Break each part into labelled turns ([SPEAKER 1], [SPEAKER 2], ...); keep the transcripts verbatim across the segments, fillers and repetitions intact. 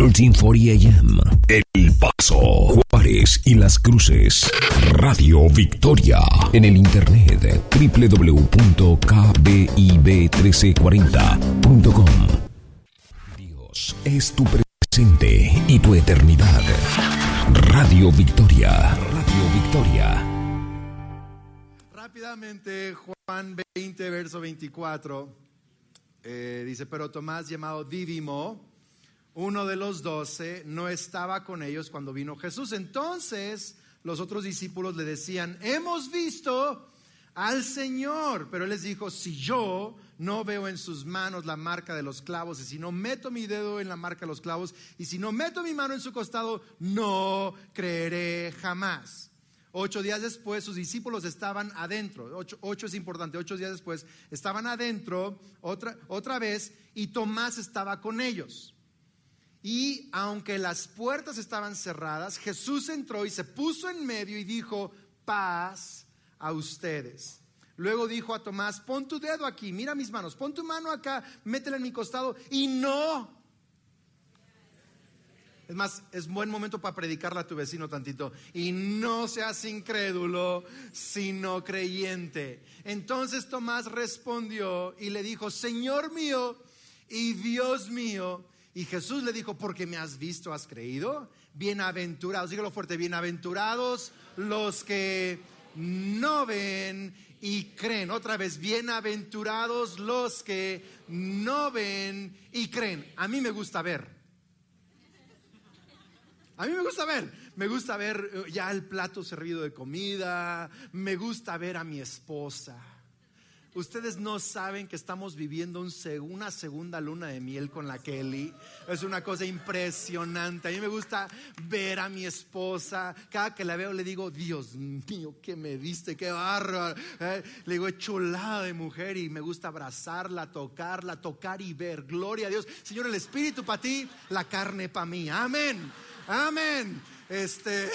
[SPEAKER 1] trece cuarenta A M. El Paso, Juárez y Las Cruces. Radio Victoria. En el internet doble u doble u doble u punto k b i b trece cuarenta punto com. Dios es tu presente y tu eternidad. Radio Victoria. Radio Victoria.
[SPEAKER 2] Rápidamente, Juan veinte, verso veinticuatro, eh, dice, pero Tomás, llamado Dídimo, uno de los doce, no estaba con ellos cuando vino Jesús. Entonces los otros discípulos le decían, hemos visto al Señor. Pero él les dijo, si yo no veo en sus manos la marca de los clavos, y si no meto mi dedo en la marca de los clavos, y si no meto mi mano en su costado, no creeré jamás. Ocho días después sus discípulos estaban adentro. Ocho, ocho es importante, ocho días después estaban adentro otra, otra vez, y Tomás estaba con ellos. Y aunque las puertas estaban cerradas, Jesús entró y se puso en medio y dijo, paz a ustedes. Luego dijo a Tomás, pon tu dedo aquí, mira mis manos, pon tu mano acá, métela en mi costado y no. Es más, es buen momento para predicarle a tu vecino tantito. Y no seas incrédulo, sino creyente. Entonces Tomás respondió y le dijo, Señor mío y Dios mío. Y Jesús le dijo, porque me has visto, has creído. Bienaventurados, dígalo fuerte, bienaventurados los que no ven y creen. Otra vez, bienaventurados los que no ven y creen. A mí me gusta ver. A mí me gusta ver. Me gusta ver ya el plato servido de comida. Me gusta ver a mi esposa. Ustedes no saben que estamos viviendo un seg- una segunda luna de miel con la Kelly. Es una cosa impresionante. A mí me gusta ver a mi esposa. Cada que la veo le digo, Dios mío, ¿qué me diste? ¡Qué bárbaro! ¿Eh? Le digo, es chulada de mujer. Y me gusta abrazarla, tocarla, tocar y ver. Gloria a Dios. Señor, el espíritu para ti, la carne para mí. Amén. Amén. Este...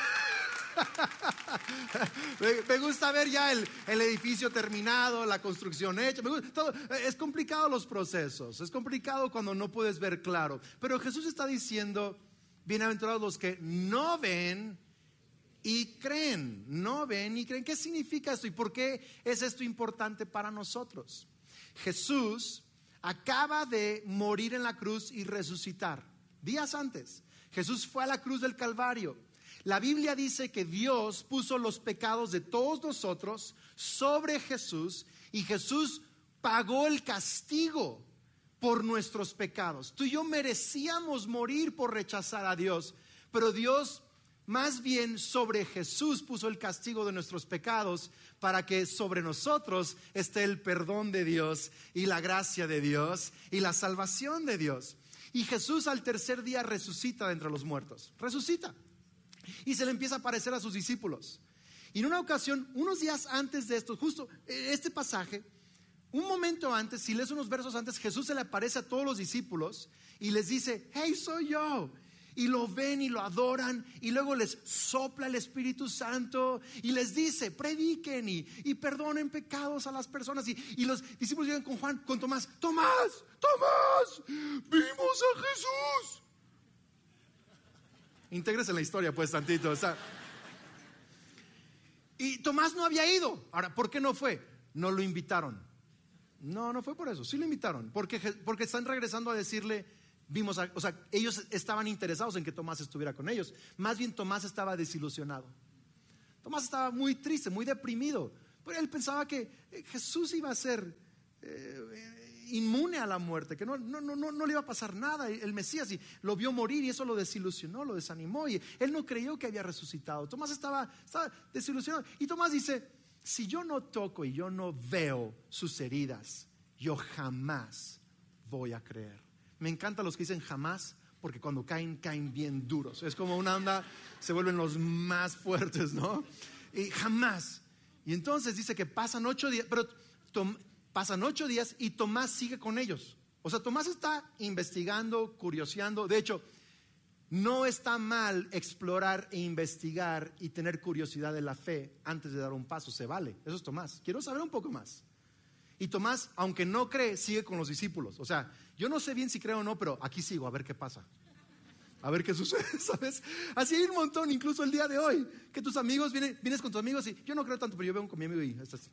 [SPEAKER 2] me gusta ver ya el, el edificio terminado, la construcción hecha. Me gusta, todo. Es complicado los procesos, es complicado cuando no puedes ver claro. Pero Jesús está diciendo, bienaventurados los que no ven y creen. No ven y creen. ¿Qué significa esto y por qué es esto importante para nosotros? Jesús acaba de morir en la cruz y resucitar. Días antes, Jesús fue a la cruz del Calvario. La Biblia dice que Dios puso los pecados de todos nosotros sobre Jesús y Jesús pagó el castigo por nuestros pecados. Tú y yo merecíamos morir por rechazar a Dios, pero Dios más bien sobre Jesús puso el castigo de nuestros pecados para que sobre nosotros esté el perdón de Dios y la gracia de Dios y la salvación de Dios. Y Jesús al tercer día resucita de entre los muertos, resucita. Y se le empieza a aparecer a sus discípulos. Y en una ocasión, unos días antes de esto, justo este pasaje, un momento antes, si lees unos versos antes, Jesús se le aparece a todos los discípulos y les dice, hey, soy yo. Y lo ven y lo adoran y luego les sopla el Espíritu Santo y les dice, prediquen y, y perdonen pecados a las personas. Y, y los discípulos llegan con Juan, con Tomás, Tomás, Tomás, vimos a Jesús. Intégrese en la historia pues tantito, o sea. Y Tomás no había ido. Ahora, ¿por qué no fue? No lo invitaron. No, no fue por eso, sí lo invitaron. Porque, porque están regresando a decirle, vimos a, o sea, ellos estaban interesados en que Tomás estuviera con ellos. Más bien Tomás estaba desilusionado. Tomás estaba muy triste, muy deprimido. Pero él pensaba que Jesús iba a ser eh, inmune a la muerte, que no, no, no, no le iba a pasar nada, el Mesías, y lo vio morir y eso lo desilusionó, lo desanimó y él no creyó que había resucitado. Tomás estaba, estaba desilusionado y Tomás dice, si yo no toco y yo no veo sus heridas, yo jamás voy a creer. Me encantan los que dicen jamás, porque cuando caen, caen bien duros. Es como una onda, se vuelven los más fuertes, ¿no? Y jamás. Y entonces dice que pasan ocho días, pero tom, pasan ocho días y Tomás sigue con ellos. O sea, Tomás está investigando, curioseando. De hecho, no está mal explorar e investigar y tener curiosidad de la fe antes de dar un paso. Se vale. Eso es Tomás. Quiero saber un poco más. Y Tomás, aunque no cree, sigue con los discípulos. O sea, yo no sé bien si creo o no, pero aquí sigo a ver qué pasa. A ver qué sucede, ¿sabes? Así hay un montón, incluso el día de hoy, que tus amigos, vienen, vienes con tus amigos y yo no creo tanto, pero yo vengo con mi amigo y estás.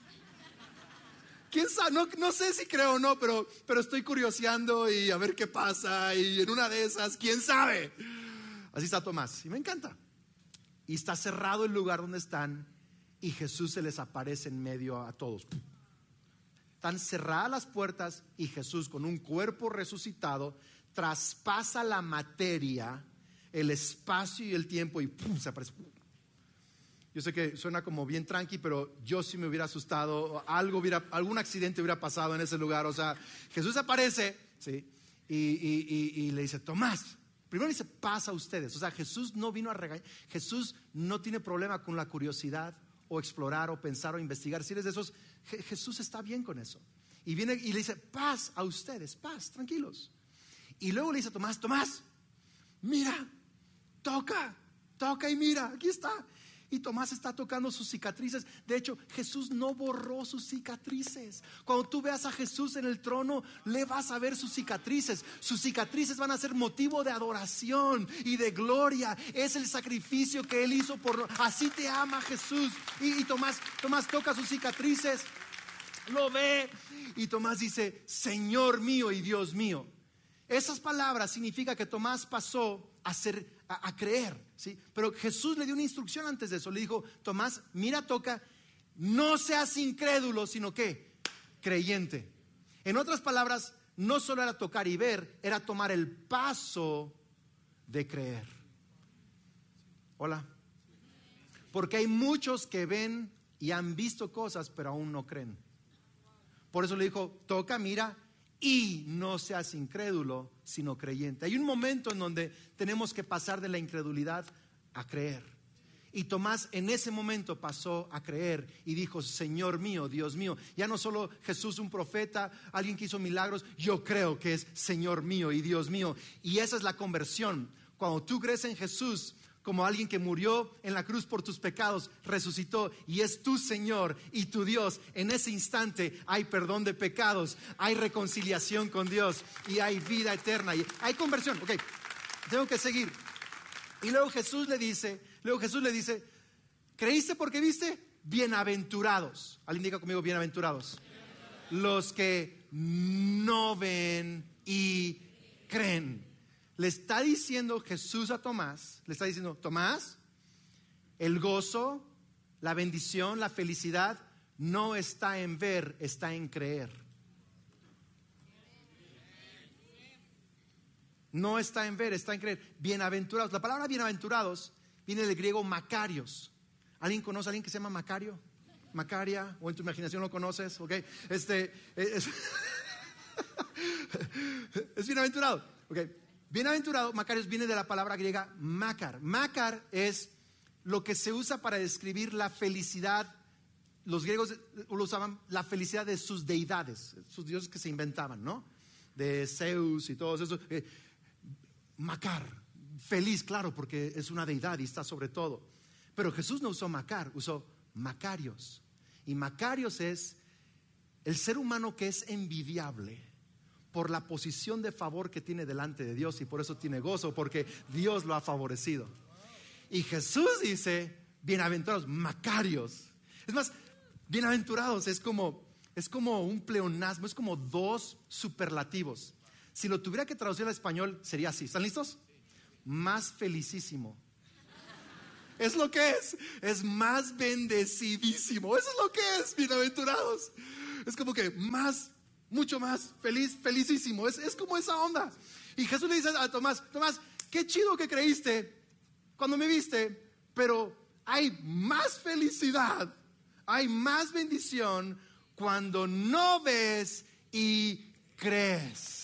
[SPEAKER 2] ¿Quién sabe? No, no sé si creo o no, pero, pero estoy curioseando y a ver qué pasa. Y en una de esas, ¿quién sabe? Así está Tomás y me encanta. Y está cerrado el lugar donde están y Jesús se les aparece en medio a todos. Están cerradas las puertas y Jesús, con un cuerpo resucitado, traspasa la materia, el espacio y el tiempo y ¡pum!, se aparece. Yo sé que suena como bien tranqui, pero yo sí me hubiera asustado, algo hubiera, algún accidente hubiera pasado en ese lugar. O sea, Jesús aparece, ¿sí? y, y, y, y le dice, Tomás, primero le dice, pasa a ustedes. O sea, Jesús no vino a regañar. Jesús no tiene problema con la curiosidad o explorar o pensar o investigar. Si eres de esos, Je- Jesús está bien con eso. Y viene y le dice, paz a ustedes, paz, tranquilos. Y luego le dice a Tomás, Tomás, mira, toca, toca y mira, aquí está. Y Tomás está tocando sus cicatrices. De hecho, Jesús no borró sus cicatrices. Cuando tú veas a Jesús en el trono, le vas a ver sus cicatrices. Sus cicatrices van a ser motivo de adoración y de gloria. Es el sacrificio que Él hizo por... Así te ama Jesús. Y, y Tomás, Tomás toca sus cicatrices, lo ve. Y Tomás dice, Señor mío y Dios mío. Esas palabras significa que Tomás pasó a ser, a, a creer, ¿sí? Pero Jesús le dio una instrucción antes de eso. Le dijo, Tomás, mira, toca, no seas incrédulo, sino que creyente. En otras palabras, no solo era tocar y ver, era tomar el paso de creer. Hola. Porque hay muchos que ven y han visto cosas, pero aún no creen. Por eso le dijo, toca, mira, y no seas incrédulo, sino creyente. Hay un momento en donde tenemos que pasar de la incredulidad a creer. Y Tomás en ese momento pasó a creer y dijo, Señor mío, Dios mío. Ya no solo Jesús, un profeta, alguien que hizo milagros, yo creo que es Señor mío y Dios mío. Y esa es la conversión. Cuando tú crees en Jesús como alguien que murió en la cruz por tus pecados, resucitó y es tu Señor y tu Dios, en ese instante hay perdón de pecados, hay reconciliación con Dios y hay vida eterna y hay conversión. Ok, tengo que seguir. Y luego Jesús le dice, luego Jesús le dice, ¿creíste porque viste? Bienaventurados. ¿Alguien diga conmigo bienaventurados? Los que no ven y creen. Le está diciendo Jesús a Tomás, le está diciendo, Tomás, el gozo, la bendición, la felicidad no está en ver, está en creer. No está en ver, está en creer. Bienaventurados. La palabra bienaventurados viene del griego Macarios. ¿Alguien conoce a alguien que se llama Macario? Macaria, o en tu imaginación lo conoces, ok. Este es, es bienaventurado, ok. Bienaventurado, Macarios, viene de la palabra griega Macar. Macar es lo que se usa para describir la felicidad. Los griegos lo usaban, la felicidad de sus deidades, sus dioses que se inventaban, ¿no? De Zeus y todo eso. Eh, Macar, feliz, claro, porque es una deidad y está sobre todo. Pero Jesús no usó Macar, usó Macarios. Y Macarios es el ser humano que es envidiable por la posición de favor que tiene delante de Dios y por eso tiene gozo, porque Dios lo ha favorecido. Y Jesús dice, bienaventurados, Macarios. Es más, bienaventurados es como, es como un pleonasmo, es como dos superlativos. Si lo tuviera que traducir al español sería así. ¿Están listos? Más felicísimo. Es lo que es, es más bendecidísimo. Eso es lo que es, bienaventurados. Es como que más, mucho más feliz, felicísimo. Es, es como esa onda. Y Jesús le dice a Tomás, Tomás, qué chido que creíste cuando me viste, pero hay más felicidad, hay más bendición cuando no ves y crees.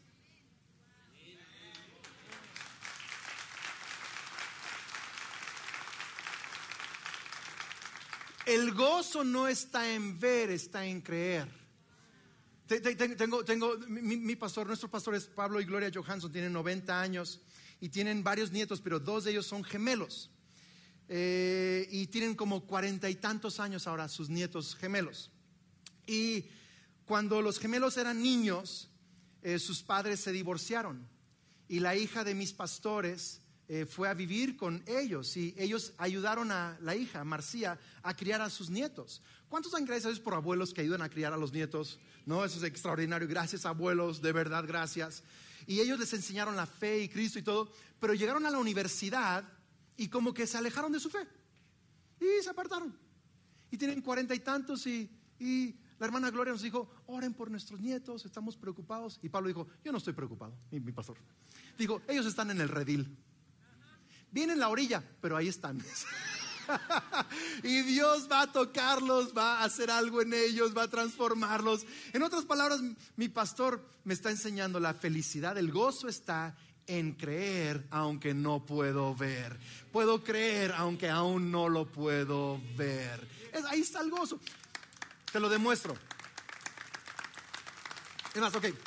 [SPEAKER 2] El gozo no está en ver, está en creer. Tengo, tengo mi, mi pastor, nuestros pastores Pablo y Gloria Johansson tienen noventa años y tienen varios nietos, pero dos de ellos son gemelos. Eh, y tienen como cuarenta y tantos años ahora sus nietos gemelos. Y cuando los gemelos eran niños, eh, sus padres se divorciaron. y la hija de mis pastores eh, fue a vivir con ellos y ellos ayudaron a la hija, Marcia, a criar a sus nietos. ¿Cuántos dan gracias a Dios por abuelos que ayudan a criar a los nietos? No, eso es extraordinario. Gracias, abuelos, de verdad, gracias. Y ellos les enseñaron la fe y Cristo y todo, pero llegaron a la universidad y como que se alejaron de su fe y se apartaron. Y tienen cuarenta y tantos y, y la hermana Gloria nos dijo, oren por nuestros nietos, estamos preocupados. Y Pablo dijo, yo no estoy preocupado, mi, mi pastor. Dijo, ellos están en el redil. Vienen en la orilla, pero ahí están. Y Dios va a tocarlos, va a hacer algo en ellos, va a transformarlos. En otras palabras, mi pastor me está enseñando la felicidad, el gozo está en creer aunque no puedo ver. Puedo creer aunque aún no lo puedo ver. Es, ahí está el gozo. Te lo demuestro. Es más, ok.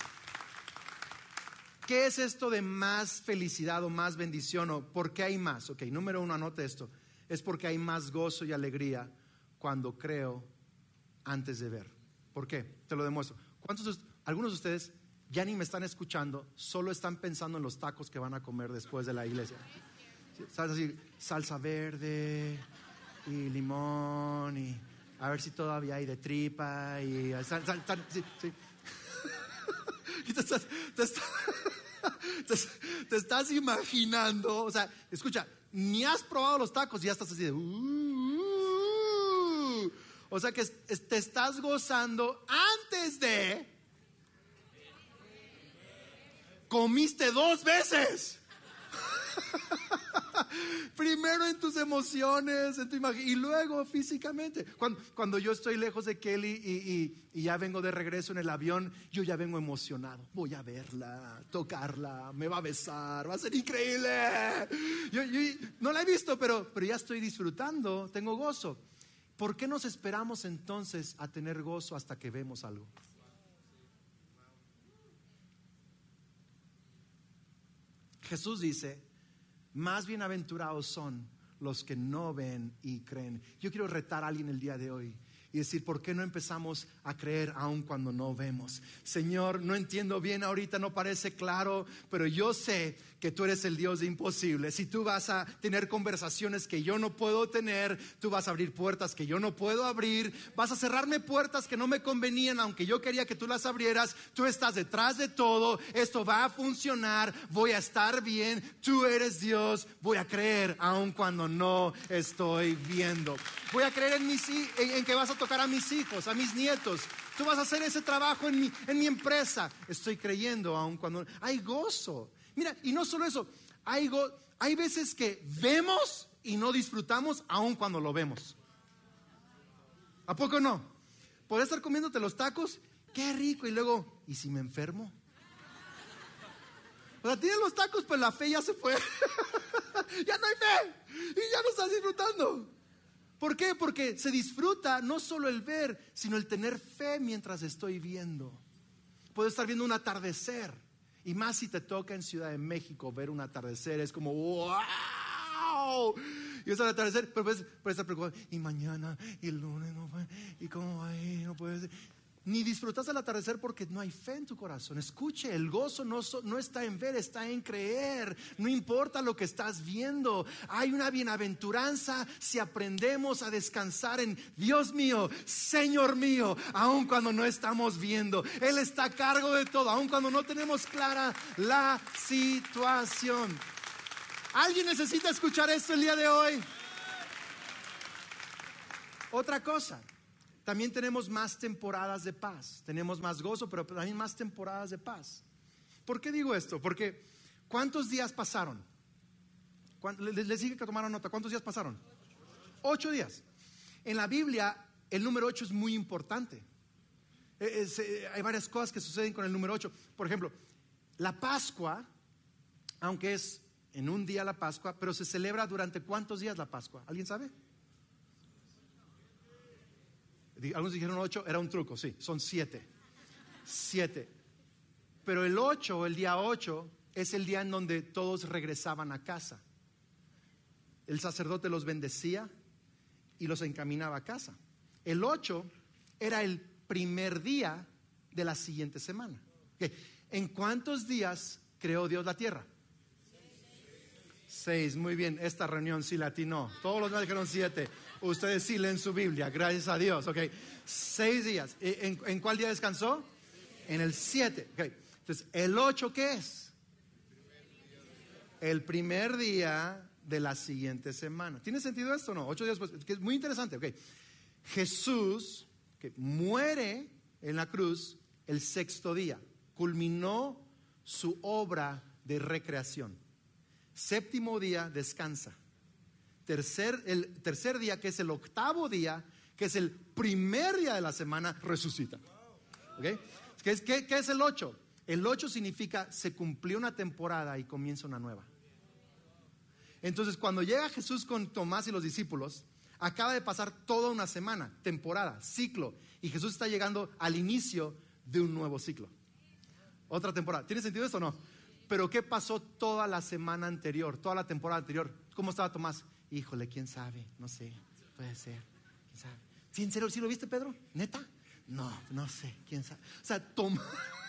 [SPEAKER 2] ¿Qué es esto de más felicidad o más bendición? ¿O por qué hay más? Ok, número uno, anote esto. Es porque hay más gozo y alegría cuando creo antes de ver. ¿Por qué? Te lo demuestro. ¿Cuántos, algunos de ustedes ya ni me están escuchando, solo están pensando en los tacos que van a comer después de la iglesia? ¿Sabes? Así, salsa verde y limón y a ver si todavía hay de tripa y sal, sal, sal, sí, sí. Y te estás, te, estás, te, te estás imaginando, o sea, escucha, ni has probado los tacos y ya estás así de uh, uh, o sea que es, es, te estás gozando antes de comiste dos veces. Primero en tus emociones, en tu imagen, y luego físicamente. Cuando, cuando yo estoy lejos de Kelly y, y, y ya vengo de regreso en el avión, yo ya vengo emocionado. Voy a verla, tocarla, me va a besar, va a ser increíble. Yo, yo no la he visto, pero, pero ya estoy disfrutando, tengo gozo. ¿Por qué nos esperamos entonces a tener gozo hasta que vemos algo? Jesús dice, más bienaventurados son los que no ven y creen. Yo quiero retar a alguien el día de hoy y decir, ¿por qué no empezamos a creer aun cuando no vemos? Señor, no entiendo bien ahorita, no parece claro, pero yo sé que tú eres el Dios de imposible. Si tú vas a tener conversaciones que yo no puedo tener, tú vas a abrir puertas que yo no puedo abrir, vas a cerrarme puertas que no me convenían, aunque yo quería que tú las abrieras. Tú estás detrás de todo, esto va a funcionar, voy a estar bien, tú eres Dios. Voy a creer aun cuando no estoy viendo. Voy a creer en, mis, en, en que vas a tocar a mis hijos, a mis nietos. Tú vas a hacer ese trabajo en mi, en mi empresa. Estoy creyendo aun cuando hay gozo. Mira, y no solo eso, hay, go, hay veces que vemos y no disfrutamos aun cuando lo vemos. ¿A poco no? Podés estar comiéndote los tacos, qué rico, y luego, ¿y si me enfermo? O sea, tienes los tacos, pero la fe ya se fue. Ya no hay fe y ya no estás disfrutando. ¿Por qué? Porque se disfruta no solo el ver, sino el tener fe mientras estoy viendo. Puedo estar viendo un atardecer, y más si te toca en Ciudad de México ver un atardecer, es como ¡wow! Y es el atardecer, pero puedes, puedes estar preocupado, y mañana, y el lunes, no puede, y cómo va a ir, no puede ser. Ni disfrutas del atardecer porque no hay fe en tu corazón. Escuche, el gozo no, no está en ver, está en creer. No importa lo que estás viendo. Hay una bienaventuranza si aprendemos a descansar en Dios mío, Señor mío, aun cuando no estamos viendo. Él está a cargo de todo, aun cuando no tenemos clara la situación. ¿Alguien necesita escuchar esto el día de hoy? Otra cosa. También tenemos más temporadas de paz. Tenemos más gozo, pero también más temporadas de paz. ¿Por qué digo esto? Porque ¿cuántos días pasaron? Les dije que tomaron nota. ¿Cuántos días pasaron? Ocho días. En la Biblia el número ocho es muy importante. Es, eh, hay varias cosas que suceden con el número ocho. Por ejemplo, la Pascua, aunque es en un día la Pascua, pero se celebra durante ¿cuántos días la Pascua? ¿Alguien sabe? Algunos dijeron ocho, era un truco, sí, son siete. Siete. Pero el ocho, el día ocho, es el día en donde todos regresaban a casa. El sacerdote los bendecía y los encaminaba a casa. El ocho era el primer día de la siguiente semana. ¿En cuántos días creó Dios la tierra? Seis, muy bien, esta reunión sí latinó. Todos los demás dijeron siete. Ustedes sí leen su Biblia, gracias a Dios. Ok, seis días. ¿En, en cuál día descansó? En el siete. Okay. Entonces, ¿el ocho qué es? El primer día de la siguiente semana. ¿Tiene sentido esto o no? Ocho días después, que es muy interesante. Okay. Jesús, que muere en la cruz el sexto día, culminó su obra de recreación. Séptimo día descansa. Tercer, el tercer día, que es el octavo día, que es el primer día de la semana, resucita. ¿Okay? ¿Qué es, qué, qué es el ocho? El ocho significa se cumplió una temporada y comienza una nueva. Entonces, cuando llega Jesús con Tomás y los discípulos, acaba de pasar toda una semana, temporada, ciclo, y Jesús está llegando al inicio de un nuevo ciclo. Otra temporada. ¿Tiene sentido esto o no? Pero ¿qué pasó toda la semana anterior, toda la temporada anterior? ¿Cómo estaba Tomás? Híjole, quién sabe, no sé, puede ser, quién sabe. ¿Sí, en serio, sí lo viste, Pedro? ¿Neta? No, no sé, quién sabe. O sea, Tom...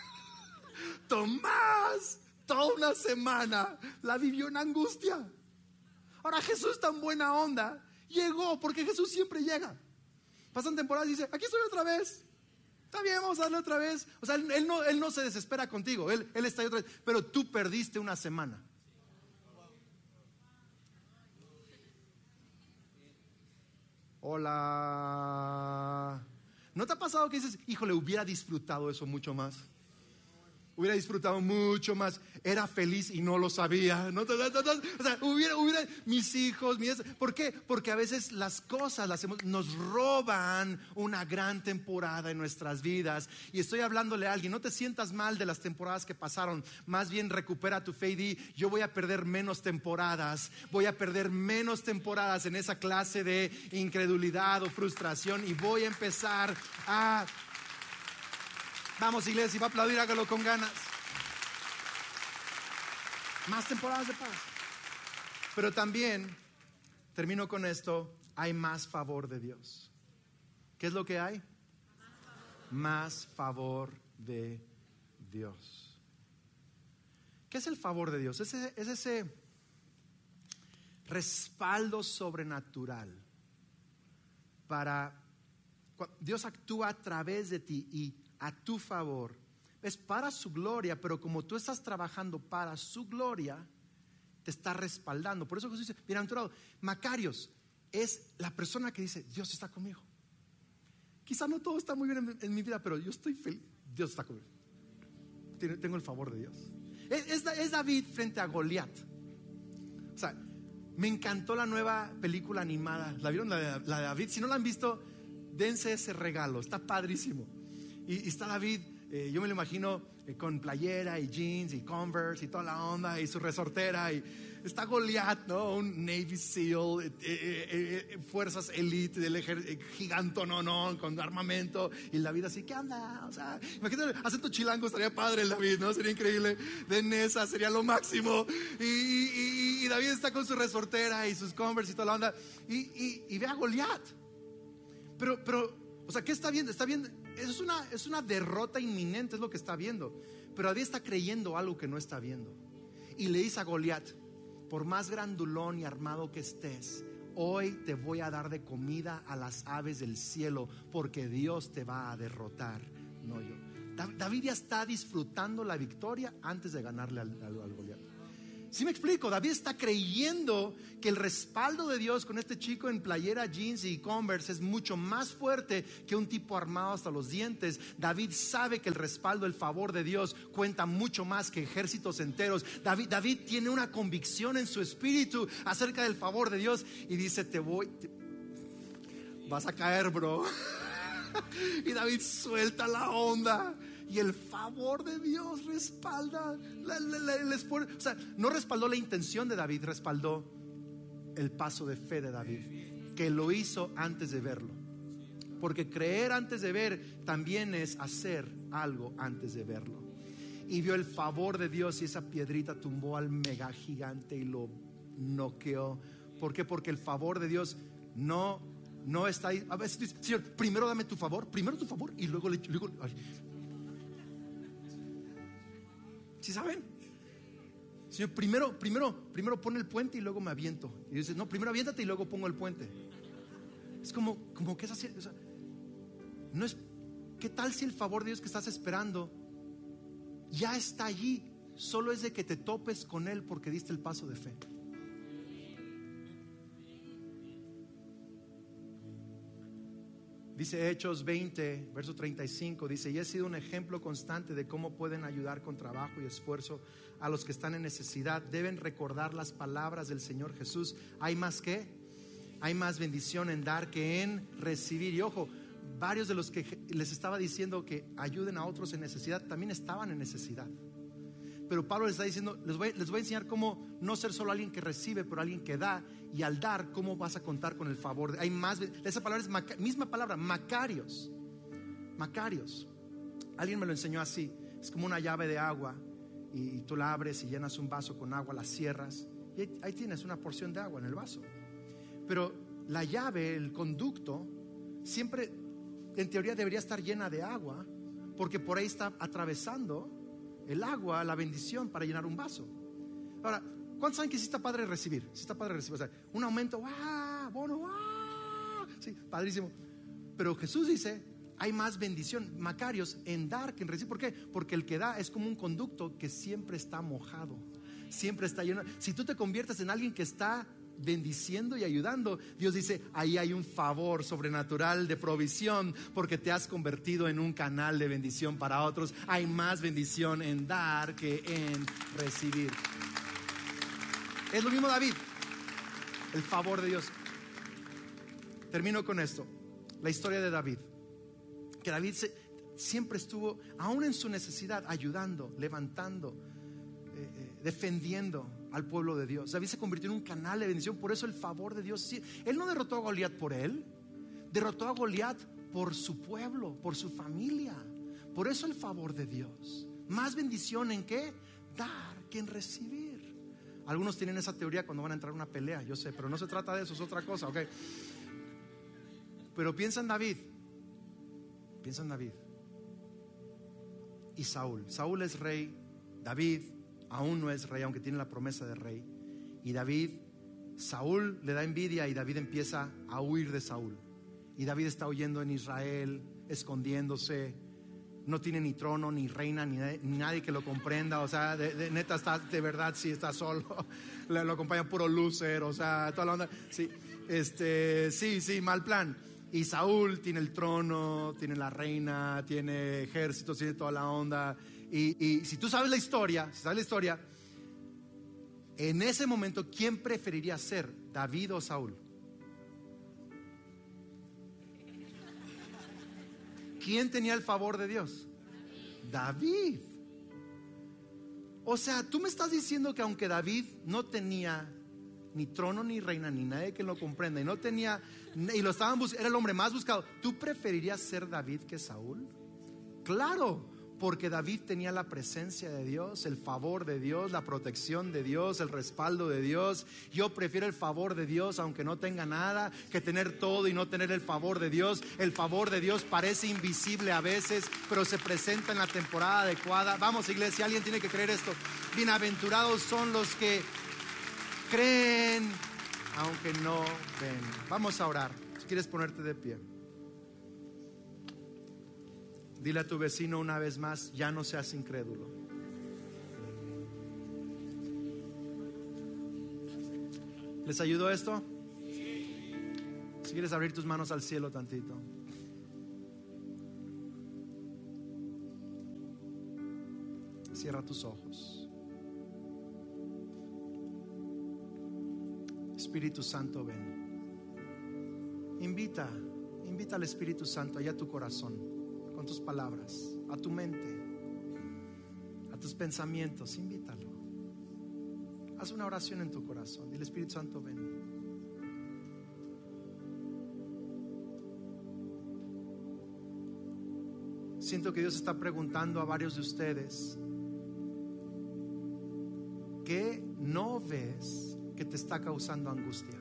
[SPEAKER 2] Tomás, toda una semana la vivió en angustia. Ahora Jesús, tan buena onda, llegó, porque Jesús siempre llega. Pasan temporadas y dice, aquí estoy otra vez. Está bien, vamos a darle otra vez. O sea, él, él, no, él no se desespera contigo, él, él está ahí otra vez. Pero tú perdiste una semana. Hola. ¿No te ha pasado que dices, híjole, hubiera disfrutado eso mucho más? Hubiera disfrutado mucho más. Era feliz y no lo sabía. ¿No? O sea, hubiera, hubiera, mis hijos, mis... ¿Por qué? Porque a veces las cosas las hacemos, nos roban una gran temporada en nuestras vidas. Y estoy hablándole a alguien, no te sientas mal de las temporadas que pasaron. Más bien recupera tu fe y di, yo voy a perder menos temporadas. Voy a perder menos temporadas en esa clase de incredulidad o frustración. Y voy a empezar a... Vamos, iglesia, si va a aplaudir, hágalo con ganas. Más temporadas de paz. Pero también, termino con esto, hay más favor de Dios. ¿Qué es lo que hay? Más favor de Dios. ¿Qué es el favor de Dios? Es ese, es ese respaldo sobrenatural para... Dios actúa a través de ti y a tu favor. Es para su gloria, pero como tú estás trabajando para su gloria, te está respaldando. Por eso Jesús dice, bienaventurado, Macarios es la persona que dice, Dios está conmigo. Quizá no todo está muy bien en, en mi vida, pero yo estoy feliz. Dios está conmigo. Tengo el favor de Dios. Es, es, es David frente a Goliat. O sea, me encantó la nueva película animada. ¿La vieron? La de, la de David. Si no la han visto, dense ese regalo. Está padrísimo. Y, y está David, eh, yo me lo imagino eh, con playera y jeans y Converse y toda la onda y su resortera. Y está Goliat, ¿no? Un Navy SEAL, eh, eh, eh, fuerzas elite del ejército, gigante, no, no, con armamento. Y el David así, ¿qué anda? O sea, imagínate, acento chilango, estaría padre el David, ¿no? Sería increíble. De Nesa sería lo máximo. Y, y, y David está con su resortera y sus Converse y toda la onda. Y, y, y ve a Goliat. Pero, pero, o sea, ¿qué está viendo? Está viendo, es una, es una derrota inminente, es lo que está viendo. Pero David está creyendo algo que no está viendo. Y le dice a Goliat, por más grandulón y armado que estés, hoy te voy a dar de comida a las aves del cielo, porque Dios te va a derrotar, no yo. David ya está disfrutando la victoria antes de ganarle al, al, al Goliat. ¿Sí me explico? David está creyendo que el respaldo de Dios con este chico en playera, jeans y Converse es mucho más fuerte que un tipo armado hasta los dientes. David sabe que el respaldo, el favor de Dios cuenta mucho más que ejércitos enteros. David, David tiene una convicción en su espíritu acerca del favor de Dios y dice, te voy, te... vas a caer, bro. Y David suelta la onda. Y el favor de Dios respalda la, la, la, el esfuerzo. O sea, no respaldó la intención de David, respaldó el paso de fe de David, que lo hizo antes de verlo. Porque creer antes de ver también es hacer algo antes de verlo. Y vio el favor de Dios y esa piedrita tumbó al mega gigante y lo noqueó. ¿Por qué? Porque el favor de Dios no, no está ahí. A veces dice, Señor, primero dame tu favor, primero tu favor y luego le... Luego, ay. ¿Sí saben? Señor, primero, primero, primero pon el puente y luego me aviento. Y dice, no, primero aviéntate y luego pongo el puente. Es como, como que es así, o sea, no es, ¿qué tal si el favor de Dios que estás esperando ya está allí? Solo es de que te topes con Él porque diste el paso de fe. Dice Hechos veinte, verso treinta y cinco, dice, y he sido un ejemplo constante de cómo pueden ayudar con trabajo y esfuerzo a los que están en necesidad. Deben recordar las palabras del Señor Jesús. ¿Hay más qué? Hay más bendición en dar que en recibir. Y ojo, varios de los que les estaba diciendo que ayuden a otros en necesidad también estaban en necesidad. Pero Pablo les está diciendo, les voy, les voy a enseñar cómo no ser solo alguien que recibe, pero alguien que da. Y al dar, cómo vas a contar con el favor. Hay más, esa palabra es maca, misma palabra, macarios. Macarios. Alguien me lo enseñó así. Es como una llave de agua y, y tú la abres y llenas un vaso con agua, la cierras y ahí, ahí tienes una porción de agua en el vaso. Pero la llave, el conducto, siempre en teoría debería estar llena de agua, porque por ahí está atravesando el agua, la bendición para llenar un vaso. Ahora, ¿cuántos saben que sí está padre recibir? Sí está padre recibir, o sea, un aumento, ¡ah! Bono, ¡ah! Sí, padrísimo. Pero Jesús dice, hay más bendición, macarios, en dar que en recibir. ¿Por qué? Porque el que da es como un conducto que siempre está mojado, siempre está lleno. Si tú te conviertes en alguien que está bendiciendo y ayudando, Dios dice, ahí hay un favor sobrenatural de provisión, porque te has convertido en un canal de bendición para otros. Hay más bendición en dar que en recibir. Es lo mismo David, el favor de Dios. Termino con esto, la historia de David. Que David se, siempre estuvo, aún en su necesidad, ayudando, levantando, eh, eh, defendiendo al pueblo de Dios. David se convirtió en un canal de bendición. Por eso el favor de Dios, sí, él no derrotó a Goliat por él, derrotó a Goliat por su pueblo, por su familia. Por eso el favor de Dios. Más bendición en qué? Dar que en recibir. Algunos tienen esa teoría cuando van a entrar a una pelea, yo sé, pero no se trata de eso, es otra cosa, ok. Pero piensa en David, piensa en David y Saúl. Saúl es rey, David aún no es rey, aunque tiene la promesa de rey. Y David, Saúl le da envidia y David empieza a huir de Saúl. Y David está huyendo en Israel, escondiéndose. No tiene ni trono, ni reina, ni, ni nadie que lo comprenda. O sea, de, de, neta está, de verdad sí está solo. Le, lo acompaña puro loser, o sea, toda la onda. Sí, este, sí, sí, mal plan. Y Saúl tiene el trono, tiene la reina, tiene ejércitos, tiene toda la onda. Y, y si tú sabes la historia, si sabes la historia, en ese momento, ¿quién preferiría ser, David o Saúl? ¿Quién tenía el favor de Dios? David. O sea, tú me estás diciendo que aunque David no tenía ni trono ni reina ni nadie que lo comprenda y no tenía, y lo estaban buscando, era el hombre más buscado, ¿tú preferirías ser David que Saúl? Claro, porque David tenía la presencia de Dios, el favor de Dios, la protección de Dios, el respaldo de Dios. Yo prefiero el favor de Dios aunque no tenga nada, que tener todo y no tener el favor de Dios. El favor de Dios parece invisible a veces, pero se presenta en la temporada adecuada. Vamos, iglesia, alguien tiene que creer esto. Bienaventurados son los que creen aunque no ven. Vamos a orar. Si quieres ponerte de pie, dile a tu vecino una vez más, ya no seas incrédulo. ¿Les ayudó esto? Si quieres abrir tus manos al cielo tantito. Cierra tus ojos. Espíritu Santo, ven. Invita, invita al Espíritu Santo allá a tu corazón. Con tus palabras, a tu mente, a tus pensamientos, invítalo. Haz una oración en tu corazón. Dile, Espíritu Santo, ven. Siento que Dios está preguntando a varios de ustedes, ¿qué no ves que te está causando angustia?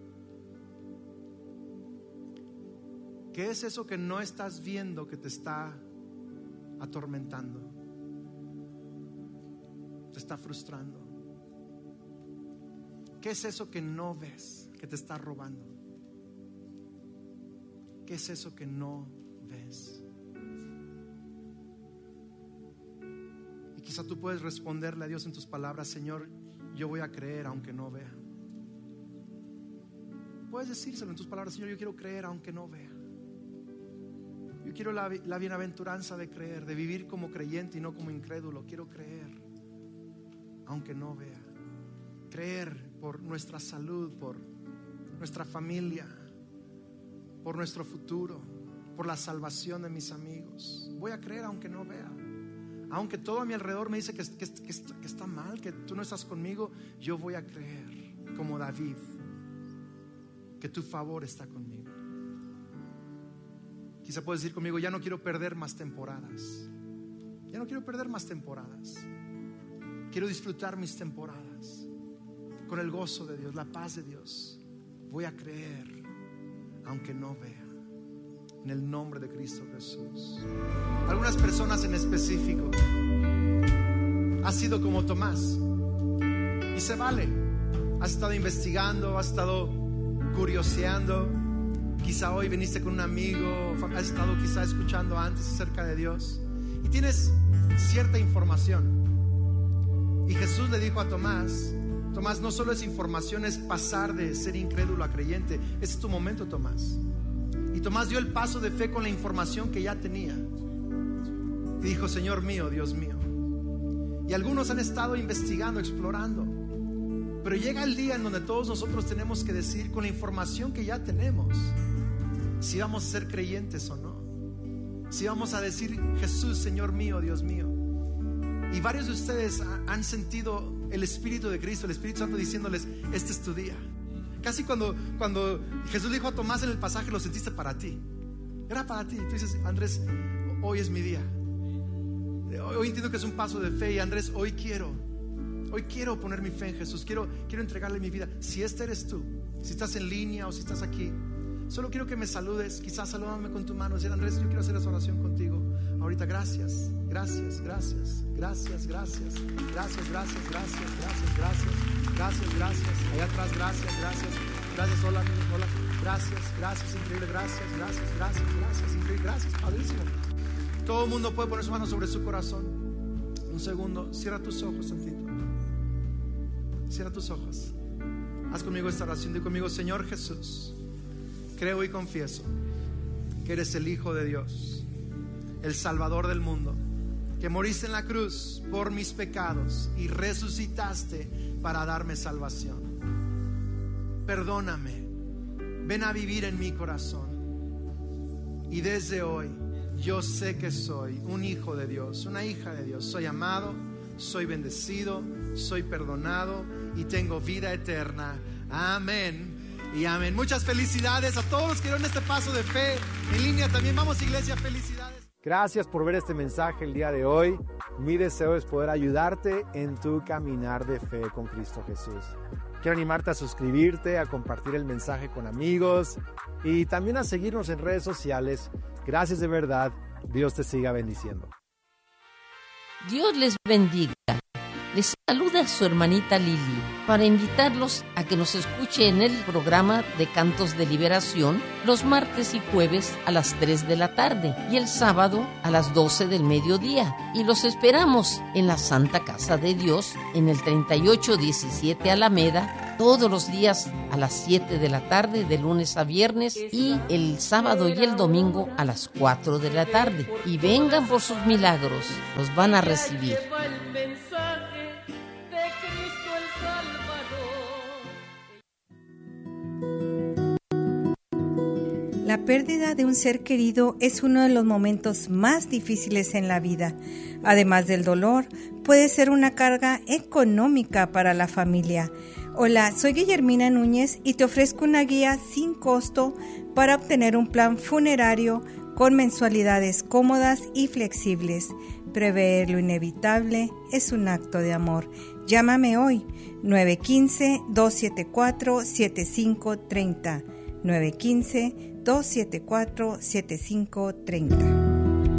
[SPEAKER 2] ¿Qué es eso que no estás viendo que te está atormentando? Te está frustrando. ¿Qué es eso que no ves, que te está robando? ¿Qué es eso que no ves? Y quizá tú puedes responderle a Dios en tus palabras: Señor, yo voy a creer aunque no vea. Puedes decírselo en tus palabras: Señor, yo quiero creer aunque no vea. Yo quiero la, la bienaventuranza de creer, de vivir como creyente y no como incrédulo. Quiero creer aunque no vea. Creer por nuestra salud, por nuestra familia, por nuestro futuro, por la salvación de mis amigos. Voy a creer aunque no vea. Aunque todo a mi alrededor me dice que, que, que, que está mal, que tú no estás conmigo, yo voy a creer como David, que tu favor está conmigo. Quizá puedes decir conmigo: ya no quiero perder más temporadas. Ya no quiero perder más temporadas. Quiero disfrutar mis temporadas con el gozo de Dios, la paz de Dios. Voy a creer aunque no vea, en el nombre de Cristo Jesús. Algunas personas en específico ha sido como Tomás, y se vale. Has estado investigando, has estado curioseando. Quizá hoy viniste con un amigo, has estado quizá escuchando antes acerca de Dios y tienes cierta información. Y Jesús le dijo a Tomás: Tomás, no solo es información, es pasar de ser incrédulo a creyente. Ese es tu momento, Tomás. Y Tomás dio el paso de fe con la información que ya tenía. Y dijo: Señor mío, Dios mío. Y algunos han estado investigando, explorando. Pero llega el día en donde todos nosotros tenemos que decir, con la información que ya tenemos, si vamos a ser creyentes o no. Si vamos a decir: Jesús, Señor mío, Dios mío. Y varios de ustedes han sentido el Espíritu de Cristo, el Espíritu Santo diciéndoles: este es tu día. Casi cuando, cuando Jesús dijo a Tomás en el pasaje, lo sentiste para ti. Era para ti. Tú dices: Andrés, hoy es mi día. Hoy entiendo que es un paso de fe. Y Andrés, hoy quiero Hoy quiero poner mi fe en Jesús. Quiero, quiero entregarle mi vida. Si este eres tú, si estás en línea o si estás aquí, solo quiero que me saludes. Quizás salúdame con tu mano. Decir: Andrés, yo quiero hacer esa oración contigo ahorita. Gracias, gracias, gracias, gracias, gracias, gracias, gracias, gracias, gracias, gracias, gracias, gracias. Allá atrás, gracias, gracias, gracias. Hola, hola, gracias, gracias, increíble, gracias, gracias, gracias, gracias, increíble, gracias, padrísimo. Todo el mundo puede poner su mano sobre su corazón. Un segundo, cierra tus ojos tantito. Cierra tus ojos. Haz conmigo esta oración. Di conmigo: Señor Jesús, creo y confieso que eres el Hijo de Dios, el Salvador del mundo, que moriste en la cruz por mis pecados y resucitaste para darme salvación. Perdóname, ven a vivir en mi corazón. Y desde hoy yo sé que soy un hijo de Dios, una hija de Dios. Soy amado, soy bendecido, soy perdonado y tengo vida eterna. Amén y amén. Muchas felicidades a todos los que dieron este paso de fe en línea también. Vamos, iglesia, felicidades.
[SPEAKER 3] Gracias por ver este mensaje el día de hoy. Mi deseo es poder ayudarte en tu caminar de fe con Cristo Jesús. Quiero animarte a suscribirte, a compartir el mensaje con amigos y también a seguirnos en redes sociales. Gracias de verdad. Dios te siga bendiciendo.
[SPEAKER 4] Dios les bendiga. Les saluda su hermanita Lili para invitarlos a que nos escuche en el programa de Cantos de Liberación los martes y jueves a las tres de la tarde y el sábado a las doce del mediodía. Y los esperamos en la Santa Casa de Dios en el treinta y ocho diecisiete Alameda todos los días a las siete de la tarde de lunes a viernes y el sábado y el domingo a las cuatro de la tarde. Y vengan por sus milagros, los van a recibir.
[SPEAKER 5] La pérdida de un ser querido es uno de los momentos más difíciles en la vida. Además del dolor, puede ser una carga económica para la familia. Hola, soy Guillermina Núñez y te ofrezco una guía sin costo para obtener un plan funerario con mensualidades cómodas y flexibles. Prever lo inevitable es un acto de amor. Llámame hoy, nueve uno cinco, dos siete cuatro, siete cinco tres cero. nueve uno cinco, dos siete cuatro, siete cinco tres cero.